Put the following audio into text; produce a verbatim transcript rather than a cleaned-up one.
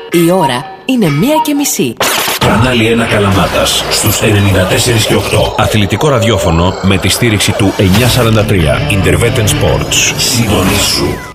Η ώρα είναι μία και μισή. Κανάλι ένα Καλαμάτας στους ενενήντα τέσσερα και οκτώ. Αθλητικό ραδιόφωνο με τη στήριξη του εννιακόσια σαράντα τρία. Intervetten Sports. Συντονίσου.